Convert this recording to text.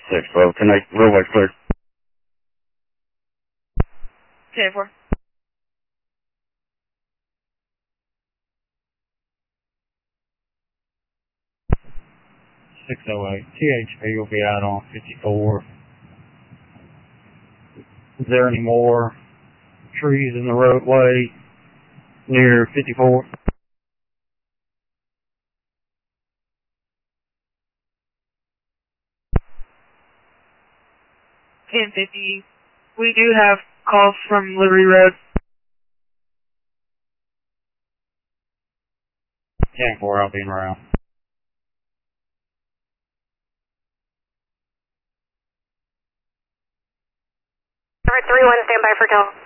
612, tonight, roadway clear. 10-4. THP will be out on 54. Is there any more trees in the roadway near 54? $10.50. We do have calls from Liberty Road. 10-4, I'll be around. Alright, 3-1, stand by for call.